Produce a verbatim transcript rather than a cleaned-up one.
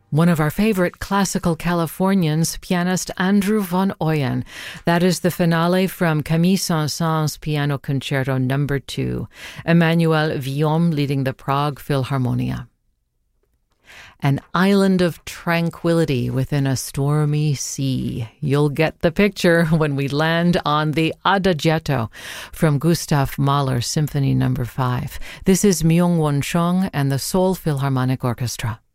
One of our favorite classical Californians, pianist Andrew von Oyen. That is the finale from Camille Saint-Saëns' Piano Concerto Number two. Emmanuel Villaume leading the Prague Philharmonia. An island of tranquility within a stormy sea. You'll get the picture when we land on the Adagietto from Gustav Mahler Symphony Number five. This is Myung-Whun Chung and the Seoul Philharmonic Orchestra.